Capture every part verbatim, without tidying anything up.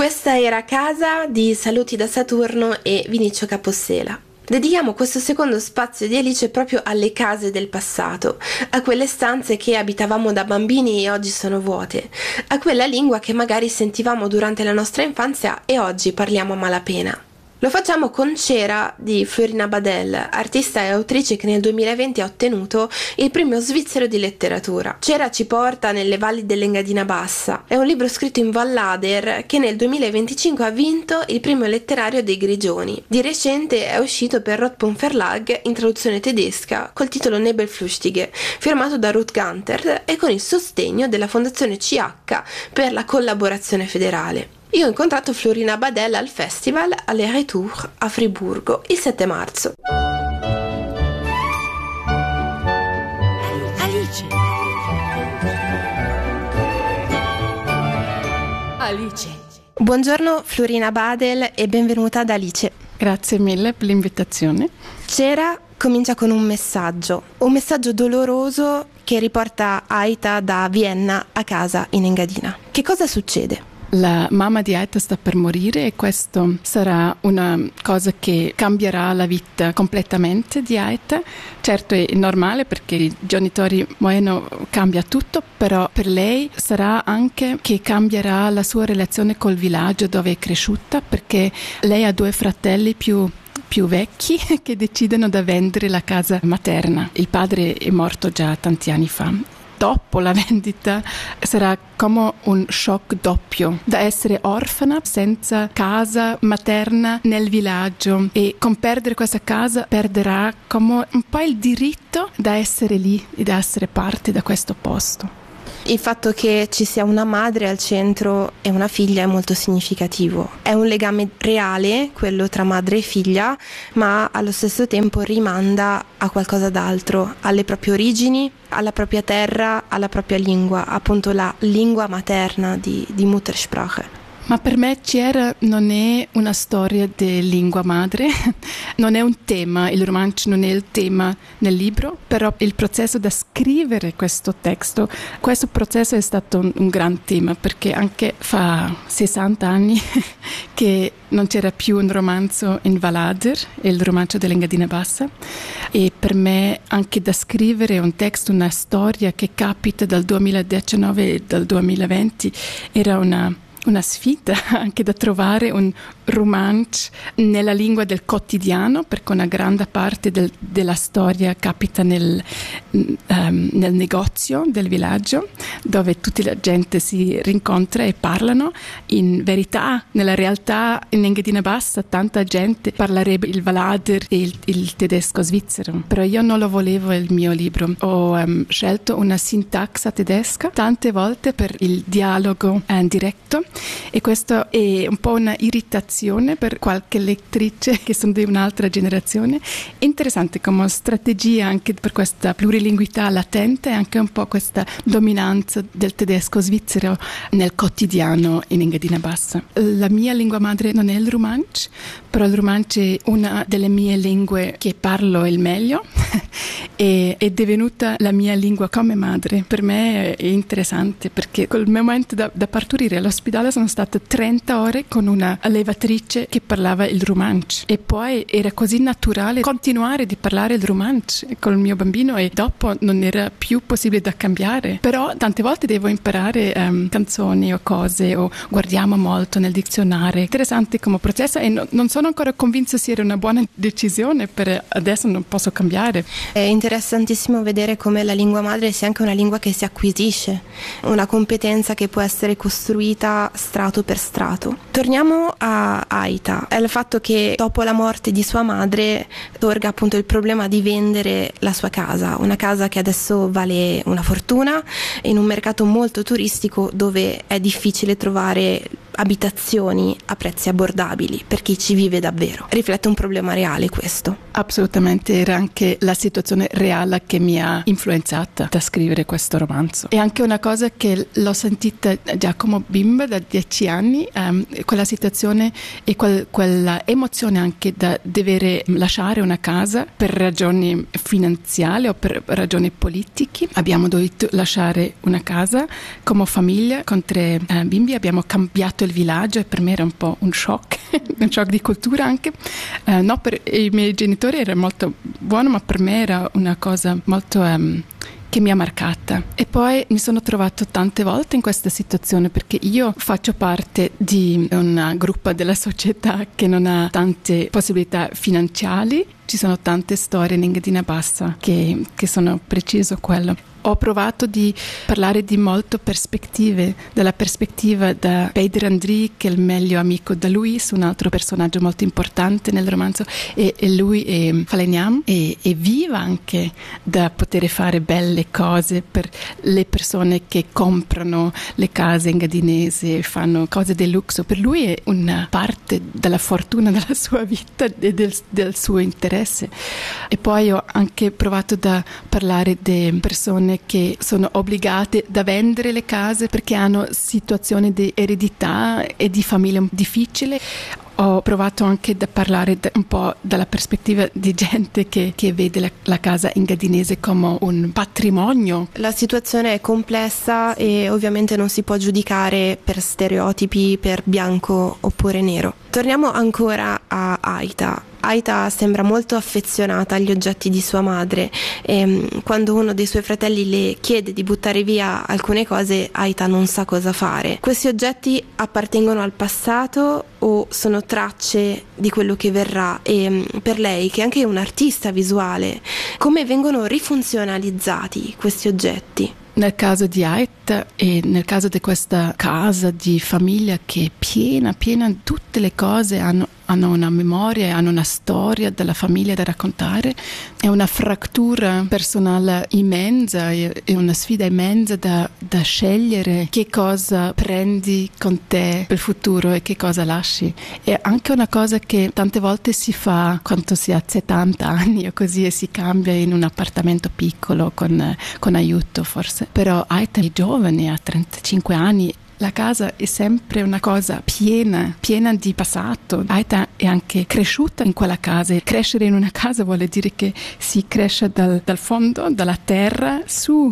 Questa era Casa di Saluti da Saturno e Vinicio Capossela. Dedichiamo questo secondo spazio di Alice proprio alle case del passato, a quelle stanze che abitavamo da bambini e oggi sono vuote, a quella lingua che magari sentivamo durante la nostra infanzia e oggi parliamo a malapena. Lo facciamo con Cera di Florina Badel, artista e autrice che nel duemilaventi ha ottenuto il premio svizzero di letteratura. Cera ci porta nelle valli dell'Engadina Bassa. È un libro scritto in Vallader che nel duemilaventicinque ha vinto il premio letterario dei Grigioni. Di recente è uscito per Rotpunkt Verlag in traduzione tedesca col titolo Nebelflüchtige, firmato da Ruth Gunter e con il sostegno della Fondazione C H per la collaborazione federale. Io ho incontrato Florina Badel al festival Aller Retour a Friburgo il sette marzo. Alice. Alice. Buongiorno Florina Badel e benvenuta ad Alice. Grazie mille per l'invitazione. Cera comincia con un messaggio, un messaggio doloroso che riporta Aita da Vienna a casa in Engadina. Che cosa succede? La mamma di Aita sta per morire e questo sarà una cosa che cambierà la vita completamente di Aita. Certo è normale perché i genitori muoiono, cambia tutto, però per lei sarà anche che cambierà la sua relazione col villaggio dove è cresciuta, perché lei ha due fratelli più più vecchi che decidono di vendere la casa materna. Il padre è morto già tanti anni fa. Dopo la vendita sarà come un shock doppio, da essere orfana senza casa materna nel villaggio, e con perdere questa casa perderà come un po' il diritto da essere lì e da essere parte da questo posto. Il fatto che ci sia una madre al centro e una figlia è molto significativo. È un legame reale, quello tra madre e figlia, ma allo stesso tempo rimanda a qualcosa d'altro, alle proprie origini, alla propria terra, alla propria lingua, appunto la lingua materna di, di Muttersprache. Ma per me Cera non è una storia di lingua madre, non è un tema, il romanzo non è il tema nel libro, però il processo da scrivere questo testo, questo processo è stato un, un gran tema, perché anche fa sessanta anni che non c'era più un romanzo in Vallader, il romanzo dell'Engadina Bassa, e per me anche da scrivere un testo, una storia che capita dal duemiladiciannove e dal duemilaventi era una una sfida, anche da trovare un romanzo nella lingua del quotidiano, perché una grande parte del, della storia capita nel, um, nel negozio del villaggio, dove tutta la gente si rincontra e parlano. In verità, nella realtà, in Engadina Bassa, tanta gente parlerebbe il Vallader e il, il tedesco svizzero. Però io non lo volevo il mio libro. Ho um, scelto una sintaxa tedesca tante volte per il dialogo uh, diretto, e questo è un po' una irritazione per qualche lettrice che sono di un'altra generazione. Interessante come strategia anche per questa plurilinguità latente e anche un po' questa dominanza del tedesco svizzero nel quotidiano in Engadina Bassa. La mia lingua madre non è il romanzo, però il romanzo è una delle mie lingue che parlo il meglio e è divenuta la mia lingua come madre. Per me è interessante perché col momento da, da partorire all'ospedale sono state trenta ore con una allevatrice che parlava il romanzo, e poi era così naturale continuare di parlare il romanzo con il mio bambino, e dopo non era più possibile da cambiare. Però tante volte devo imparare um, canzoni o cose, o guardiamo molto nel dizionario. Interessante come processo, e no, non sono ancora convinta sia una buona decisione, per adesso non posso cambiare. È interessantissimo vedere come la lingua madre sia anche una lingua che si acquisisce, una competenza che può essere costruita strato per strato. Torniamo a Aita, è il fatto che dopo la morte di sua madre sorga appunto il problema di vendere la sua casa, una casa che adesso vale una fortuna in un mercato molto turistico dove è difficile trovare abitazioni a prezzi abbordabili per chi ci vive davvero. Riflette un problema reale questo. Assolutamente, era anche la situazione reale che mi ha influenzata da scrivere questo romanzo. E anche una cosa che l'ho sentita già come bimba da dieci anni, um, quella situazione e quel, quella emozione anche da dover lasciare una casa per ragioni finanziarie o per ragioni politiche. Abbiamo dovuto lasciare una casa come famiglia con tre uh, bimbi, abbiamo cambiato il del villaggio e per me era un po' un shock, un shock di cultura anche. Uh, no, per i miei genitori era molto buono, ma per me era una cosa molto... Um, che mi ha marcata. E poi mi sono trovato tante volte in questa situazione perché io faccio parte di un gruppo della società che non ha tante possibilità finanziarie. Ci sono tante storie in Engadina Bassa che, che sono preciso quello. Ho provato di parlare di molte prospettive, dalla prospettiva da Pedro Andri, che è il meglio amico da Luis, un altro personaggio molto importante nel romanzo, e, e lui è falegname e, e viva anche da poter fare belle cose per le persone che comprano le case engadinesi, fanno cose di lusso. Per lui è una parte della fortuna della sua vita e del, del suo interesse. E poi ho anche provato da parlare di persone che sono obbligate da vendere le case perché hanno situazioni di eredità e di famiglia difficile. Ho provato anche da parlare un po' dalla prospettiva di gente che, che vede la, la casa engadinese come un patrimonio. La situazione è complessa e ovviamente non si può giudicare per stereotipi, per bianco oppure nero. Torniamo ancora a Aita. Aita sembra molto affezionata agli oggetti di sua madre e quando uno dei suoi fratelli le chiede di buttare via alcune cose, Aita non sa cosa fare. Questi oggetti appartengono al passato o sono tracce di quello che verrà? E per lei, che è anche un'artista visuale, come vengono rifunzionalizzati questi oggetti? Nel caso di Aita e nel caso di questa casa di famiglia che è piena, piena, tutte le cose hanno, hanno una memoria, hanno una storia della famiglia da raccontare. È una frattura personale immensa, è una sfida immensa da, da scegliere che cosa prendi con te per il futuro e che cosa lasci. È anche una cosa che tante volte si fa quando si ha settanta anni o così e si cambia in un appartamento piccolo con, con aiuto forse. Però Aita è giovane, ha trentacinque anni. La casa è sempre una cosa piena, piena di passato. Aita è anche cresciuta in quella casa. Crescere in una casa vuole dire che si cresce dal, dal fondo, dalla terra, su.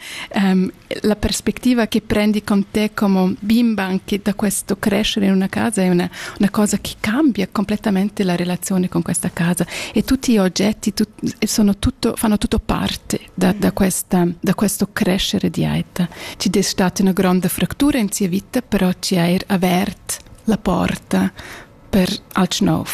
um, la prospettiva che prendi con te come bimba anche da questo crescere in una casa è una, una cosa che cambia completamente la relazione con questa casa. E tutti gli oggetti tut, sono tutto, fanno tutto parte da, da, questa, da questo crescere di Aita. Ci è stata una grande frattura in sua vita, però ci ha aperto la porta per al nuovo.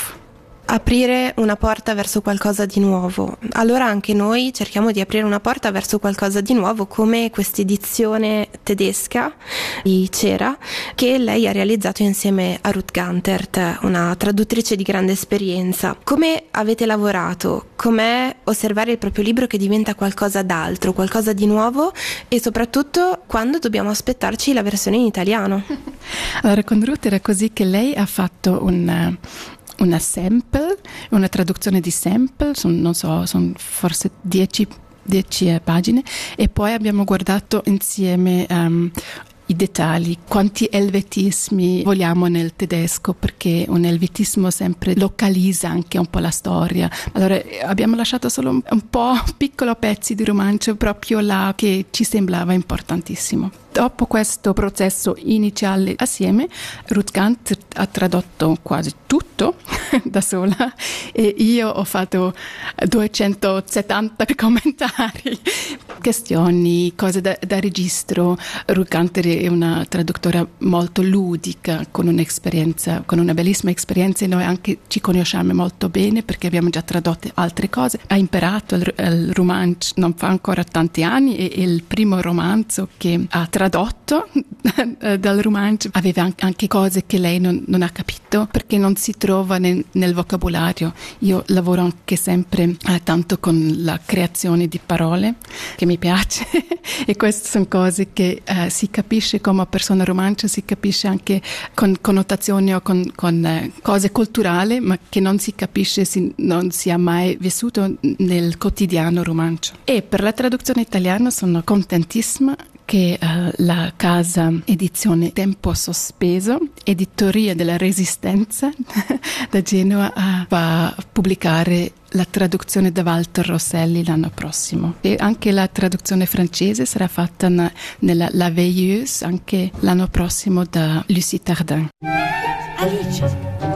Aprire una porta verso qualcosa di nuovo. Allora anche noi cerchiamo di aprire una porta verso qualcosa di nuovo, come questa edizione tedesca di Cera che lei ha realizzato insieme a Ruth Gantert, una traduttrice di grande esperienza. Come avete lavorato? Com'è osservare il proprio libro che diventa qualcosa d'altro, qualcosa di nuovo, e soprattutto quando dobbiamo aspettarci la versione in italiano? Allora con Ruth era così che lei ha fatto un una sample, una traduzione di sample, son, non so, sono forse dieci, dieci pagine, e poi abbiamo guardato insieme um, i dettagli, quanti elvetismi vogliamo nel tedesco, perché un elvetismo sempre localizza anche un po' la storia. Allora abbiamo lasciato solo un, un po' piccolo pezzi di romanzo proprio là che ci sembrava importantissimo. Dopo questo processo iniziale assieme, Ruth Gantert ha tradotto quasi tutto da sola e io ho fatto duecentosettanta commentari, questioni, cose da, da registro. Ruth Gantert è una traduttora molto ludica, con un'esperienza, con una bellissima esperienza, e noi anche ci conosciamo molto bene perché abbiamo già tradotto altre cose. Ha imparato il, il romanzo non fa ancora tanti anni, e il primo romanzo che ha tradotto dal romanzo aveva anche cose che lei non, non ha capito perché non si trova nel, nel vocabolario. Io lavoro anche sempre eh, tanto con la creazione di parole, che mi piace e queste sono cose che eh, si capisce come persona romanzo, si capisce anche con connotazioni o con, con eh, cose culturali, ma che non si capisce se non si è mai vissuto nel quotidiano romanzo. E per la traduzione italiana sono contentissima che uh, la casa edizione Tempo Sospeso, editoria della Resistenza da Genova, uh, va a pubblicare la traduzione da Walter Rosselli l'anno prossimo, e anche la traduzione francese sarà fatta na, nella La Veilleuse anche l'anno prossimo da Lucie Tardin. Alice.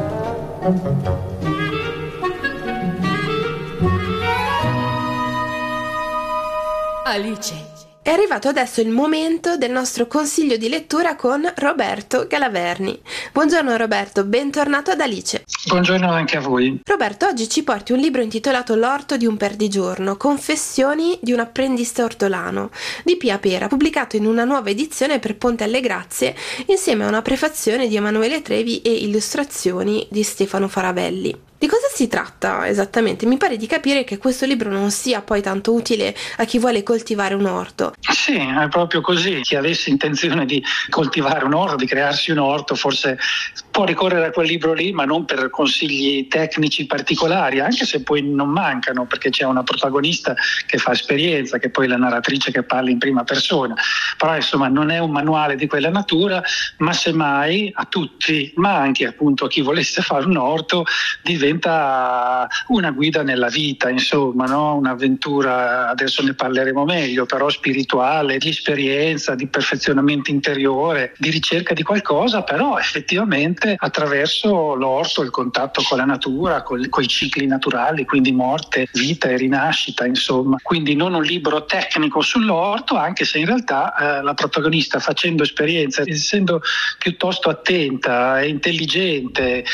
Alice. È arrivato adesso il momento del nostro consiglio di lettura con Roberto Galaverni. Buongiorno Roberto, bentornato ad Alice. Buongiorno anche a voi. Roberto, oggi ci porti un libro intitolato L'orto di un perdigiorno, confessioni di un apprendista ortolano, di Pia Pera, pubblicato in una nuova edizione per Ponte alle Grazie, insieme a una prefazione di Emanuele Trevi e illustrazioni di Stefano Faravelli. Di cosa si tratta esattamente? Mi pare di capire che questo libro non sia poi tanto utile a chi vuole coltivare un orto. Sì, è proprio così. Chi avesse intenzione di coltivare un orto, di crearsi un orto, forse può ricorrere a quel libro lì, ma non per consigli tecnici particolari, anche se poi non mancano, perché c'è una protagonista che fa esperienza, che poi è la narratrice che parla in prima persona. Però insomma non è un manuale di quella natura, ma semmai a tutti, ma anche appunto a chi volesse fare un orto, diventa una guida nella vita, insomma, no? Un'avventura, adesso ne parleremo meglio, però spirituale, di esperienza, di perfezionamento interiore, di ricerca di qualcosa, però effettivamente attraverso l'orto, il contatto con la natura, con i cicli naturali, quindi morte, vita e rinascita, insomma. Quindi non un libro tecnico sull'orto, anche se in realtà eh, la protagonista, facendo esperienza, essendo piuttosto attenta, intelligente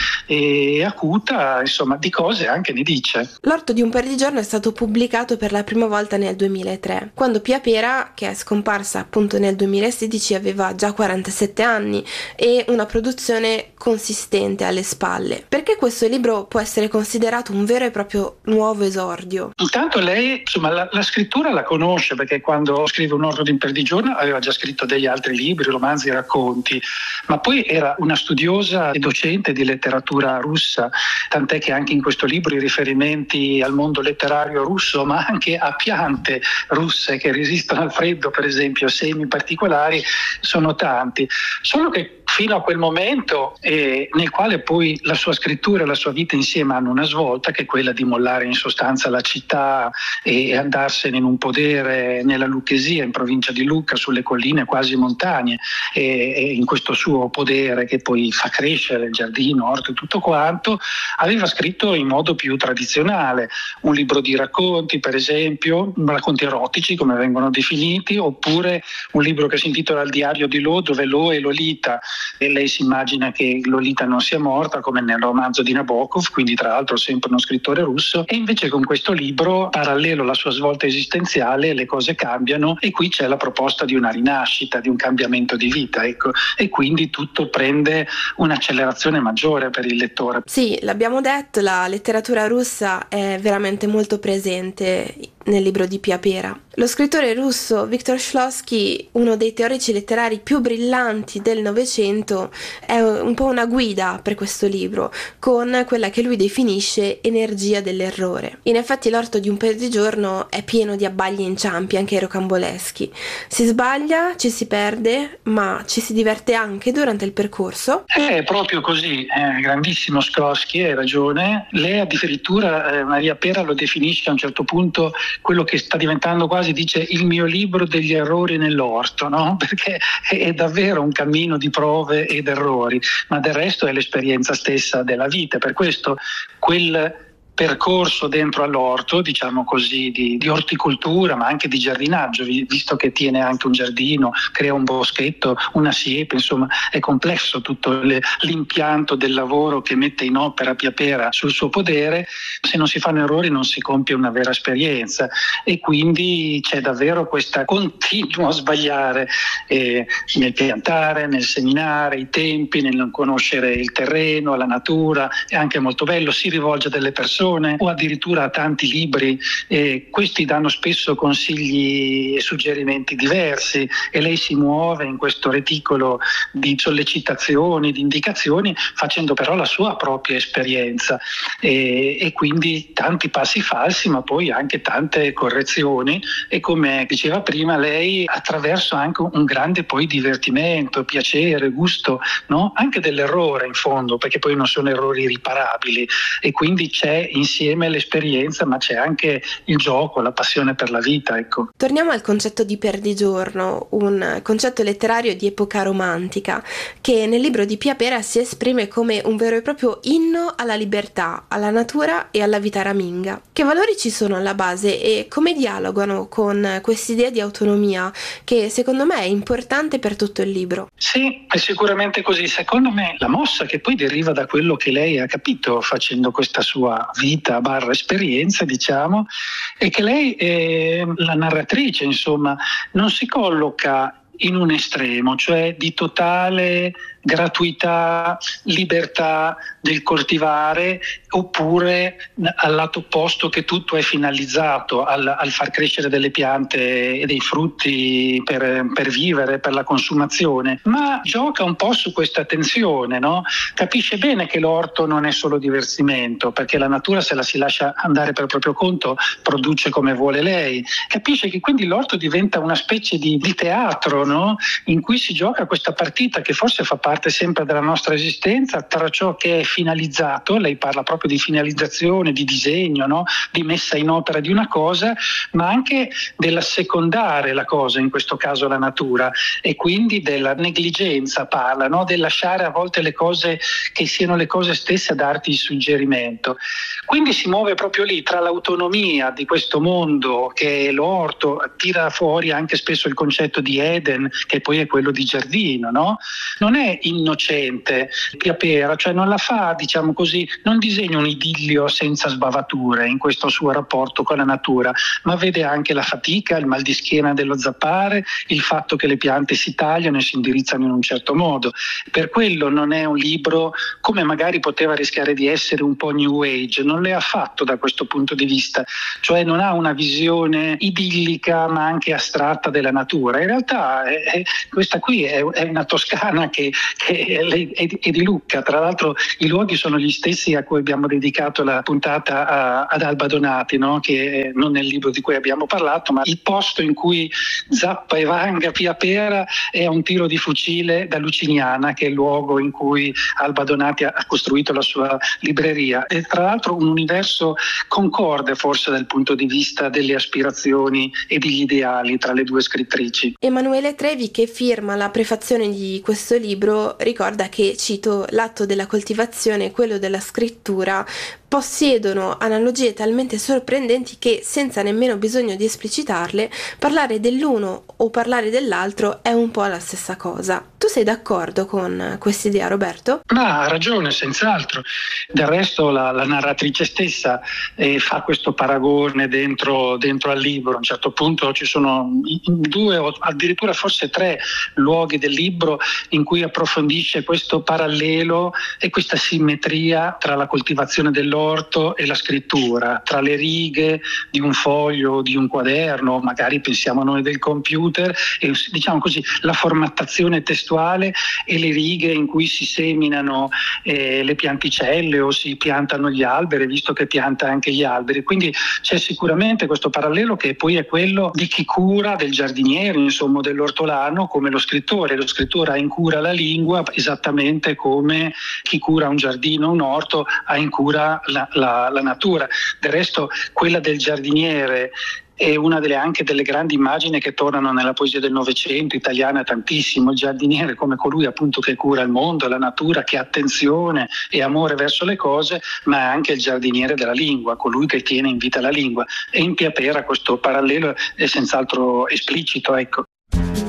e acuta, insomma, di cose anche ne dice. L'orto di un perdigiorno è stato pubblicato per la prima volta nel duemilatré, quando Pia Pera, che è scomparsa appunto nel duemilasedici, aveva già quarantasette anni e una produzione consistente alle spalle. Perché questo libro può essere considerato un vero e proprio nuovo esordio? Intanto lei, insomma, la, la scrittura la conosce, perché quando scrive Un orto di un perdigiorno aveva già scritto degli altri libri, romanzi, racconti, ma poi era una studiosa e docente di letteratura russa, tant'è che anche in questo libro i riferimenti al mondo letterario russo, ma anche a piante russe che resistono al freddo, per esempio, semi particolari, sono tanti. Solo che fino a quel momento, eh, nel quale poi la sua scrittura e la sua vita insieme hanno una svolta, che è quella di mollare in sostanza la città e andarsene in un podere nella Lucchesia, in provincia di Lucca, sulle colline quasi montagne, e, e in questo suo podere che poi fa crescere il giardino, orto e tutto quanto, aveva scritto in modo più tradizionale un libro di racconti, per esempio, racconti erotici come vengono definiti, oppure un libro che si intitola Il diario di Lo, dove Lo è Lolita, e lei si immagina che Lolita non sia morta, come nel romanzo di Nabokov, quindi tra l'altro sempre uno scrittore russo. E invece con questo libro, parallelo alla sua svolta esistenziale, le cose cambiano e qui c'è la proposta di una rinascita, di un cambiamento di vita, ecco, e quindi tutto prende un'accelerazione maggiore per il lettore. Sì, l'abbiamo detto, la letteratura russa è veramente molto presente nel libro di Pia Pera. Lo scrittore russo Viktor Shklovsky, uno dei teorici letterari più brillanti del Novecento, è un po' una guida per questo libro, con quella che lui definisce energia dell'errore. In effetti l'orto di un perdigiorno è pieno di abbagli e inciampi, anche rocamboleschi. Si sbaglia, ci si perde, ma ci si diverte anche durante il percorso. È proprio così, è grandissimo Shklovsky, hai ragione. Lei addirittura, eh, Maria Pera lo definisce a un certo punto quello che sta diventando quasi, dice, il mio libro degli errori nell'orto, no? Perché è davvero un cammino di prove ed errori, ma del resto è l'esperienza stessa della vita. Per questo quel percorso dentro all'orto, diciamo così, di, di orticoltura, ma anche di giardinaggio, visto che tiene anche un giardino, crea un boschetto, una siepe, insomma è complesso tutto le, l'impianto del lavoro che mette in opera Pia Pera sul suo podere. Se non si fanno errori non si compie una vera esperienza, e quindi c'è davvero questa continuo sbagliare eh, nel piantare, nel seminare, i tempi, nel non conoscere il terreno, la natura. È anche molto bello, si rivolge a delle persone, persone o addirittura a tanti libri, e questi danno spesso consigli e suggerimenti diversi e lei si muove in questo reticolo di sollecitazioni, di indicazioni, facendo però la sua propria esperienza e, e quindi tanti passi falsi, ma poi anche tante correzioni, e come diceva prima lei, attraverso anche un grande poi divertimento, piacere, gusto, no? Anche dell'errore in fondo, perché poi non sono errori riparabili, e quindi c'è insieme l'esperienza, ma c'è anche il gioco, la passione per la vita, ecco. Torniamo al concetto di perdigiorno, un concetto letterario di epoca romantica che nel libro di Pia Pera si esprime come un vero e proprio inno alla libertà, alla natura e alla vita raminga. Che valori ci sono alla base e come dialogano con quest'idea di autonomia che secondo me è importante per tutto il libro? Sì, è sicuramente così. Secondo me la mossa, che poi deriva da quello che lei ha capito facendo questa sua vita barra esperienza, diciamo, è che lei, è la narratrice, insomma, non si colloca in un estremo, cioè di totale gratuità, libertà del coltivare, oppure al lato opposto che tutto è finalizzato al, al far crescere delle piante e dei frutti per, per vivere, per la consumazione, ma gioca un po' su questa tensione, no? Capisce bene che l'orto non è solo divertimento, perché la natura, se la si lascia andare per proprio conto, produce come vuole lei. Capisce che quindi l'orto diventa una specie di, di teatro, no? In cui si gioca questa partita che forse fa parte sempre della nostra esistenza, tra ciò che è finalizzato, lei parla proprio di finalizzazione, di disegno, no? Di messa in opera di una cosa, ma anche dell'assecondare la cosa, in questo caso la natura, e quindi della negligenza parla, no? Del lasciare a volte le cose che siano le cose stesse a darti il suggerimento. Quindi si muove proprio lì tra l'autonomia di questo mondo che è l'orto, tira fuori anche spesso il concetto di Eden, che poi è quello di giardino, no? Non è innocente Pia Pera, cioè non la fa, diciamo così, non disegna un idillio senza sbavature in questo suo rapporto con la natura, ma vede anche la fatica, il mal di schiena dello zappare, il fatto che le piante si tagliano e si indirizzano in un certo modo. Per quello non è un libro come magari poteva rischiare di essere un po' New Age, non le ha fatto da questo punto di vista, cioè non ha una visione idillica ma anche astratta della natura. In realtà è, è, questa qui è, è una Toscana che, che è, è di Lucca, tra l'altro i luoghi sono gli stessi a cui abbiamo dedicato la puntata a, ad Alba Donati, no? Che non nel libro di cui abbiamo parlato, ma il posto in cui zappa e vanga Pia Pera è a un tiro di fucile da Luciniana, che è il luogo in cui Alba Donati ha costruito la sua libreria. E tra l'altro un universo concorde forse dal punto di vista delle aspirazioni e degli ideali tra le due scrittrici. Emanuele Trevi, che firma la prefazione di questo libro, ricorda che, cito, l'atto della coltivazione e quello della scrittura possiedono analogie talmente sorprendenti che, senza nemmeno bisogno di esplicitarle, parlare dell'uno o parlare dell'altro è un po' la stessa cosa. Tu sei d'accordo con quest'idea, Roberto? Ma ha ragione, senz'altro. Del resto la, la narratrice stessa eh, fa questo paragone dentro, dentro al libro. A un certo punto ci sono due o addirittura forse tre luoghi del libro in cui approfondisce questo parallelo e questa simmetria tra la coltivazione dell'orto e la scrittura, tra le righe di un foglio, di un quaderno, magari pensiamo noi del computer, e diciamo così la formattazione testuale e le righe in cui si seminano eh, le pianticelle o si piantano gli alberi, visto che pianta anche gli alberi. Quindi c'è sicuramente questo parallelo che poi è quello di chi cura, del giardiniere, insomma dell'ortolano, come lo scrittore. Lo scrittore ha in cura la lingua esattamente come chi cura un giardino, un orto, ha in cura la, la, la natura. Del resto quella del giardiniere è una delle anche delle grandi immagini che tornano nella poesia del Novecento italiana tantissimo, il giardiniere come colui appunto che cura il mondo, la natura, che ha attenzione e amore verso le cose, ma è anche il giardiniere della lingua, colui che tiene in vita la lingua. E in Pia Pera questo parallelo è senz'altro esplicito, ecco.